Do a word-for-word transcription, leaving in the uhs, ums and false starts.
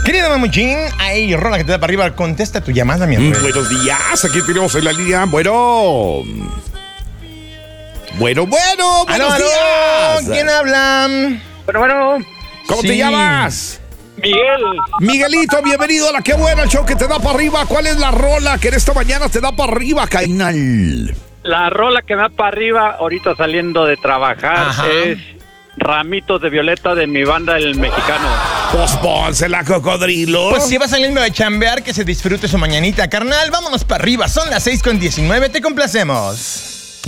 Querido Mamuchín, ahí, rola que te da para arriba, contesta tu llamada, mi amor. Mm, buenos días, aquí tenemos en la línea. Bueno. Bueno, bueno, buenos aló, días. aló, ¿quién habla? Bueno, bueno. ¿Cómo Sí. te llamas? Miguel. Miguelito, bienvenido a la que buena, el show que te da para arriba. ¿Cuál es la rola que en esta mañana te da para arriba, carnal? La rola que me da para arriba ahorita saliendo de trabajar Ajá. es Ramitos de Violeta de mi banda El Mexicano. Pues pónsela, cocodrilo. Pues si va saliendo de chambear, que se disfrute su mañanita, carnal. Vámonos para arriba, son las seis con diecinueve, te complacemos.